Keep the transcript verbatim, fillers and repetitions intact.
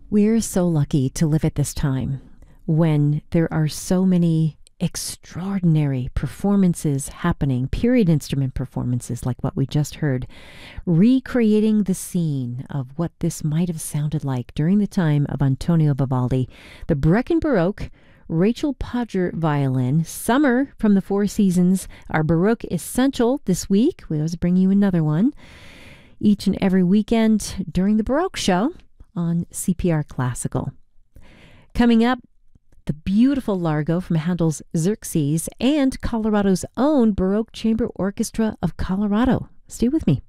We're so lucky to live at this time when there are so many extraordinary performances happening, period instrument performances like what we just heard, recreating the scene of what this might have sounded like during the time of Antonio Vivaldi. The Brecken Baroque, Rachel Podger violin, Summer from the Four Seasons, our Baroque Essential this week. We always bring you another one each and every weekend during the Baroque Show on C P R Classical. Coming up, the beautiful Largo from Handel's Xerxes and Colorado's own Baroque Chamber Orchestra of Colorado. Stay with me.